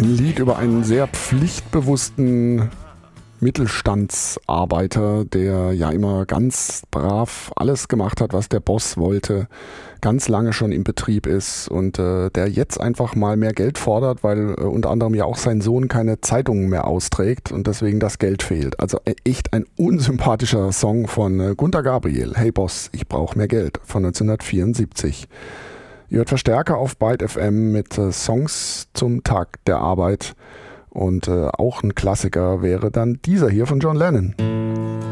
Ein Lied über einen sehr pflichtbewussten Mittelstandsarbeiter, der ja immer ganz brav alles gemacht hat, was der Boss wollte, ganz lange schon im Betrieb ist und der jetzt einfach mal mehr Geld fordert, weil unter anderem ja auch sein Sohn keine Zeitungen mehr austrägt und deswegen das Geld fehlt. Also echt ein unsympathischer Song von Gunter Gabriel. Hey Boss, ich brauche mehr Geld von 1974. Ihr hört Verstärker auf Byte FM mit Songs zum Tag der Arbeit. Und auch ein Klassiker wäre dann dieser hier von John Lennon.